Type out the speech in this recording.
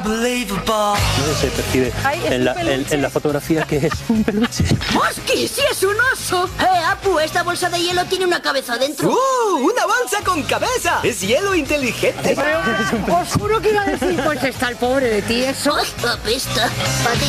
No se percibe en la fotografía que es un peluche. ¡Mosqui! ¡Sí es un oso! Apu, esta bolsa de hielo tiene una cabeza dentro. ¡Una bolsa con cabeza! ¡Es hielo inteligente! Os juro que iba a decir, pues está el pobre de ti, eso. ¡Ay, apesta!